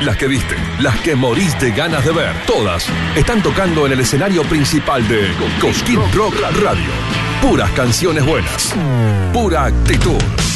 las que viste, las que morís de ganas de ver, todas están tocando en el escenario principal de Cosquín Rock Radio. Puras canciones buenas, pura actitud.